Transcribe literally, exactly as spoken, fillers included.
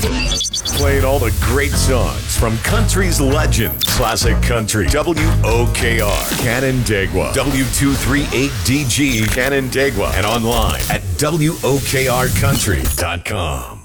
Playing all the great songs from country's legends. Classic Country. W O K R. Canandaigua. W two three eight D G Canandaigua. And online at W O K R country dot com.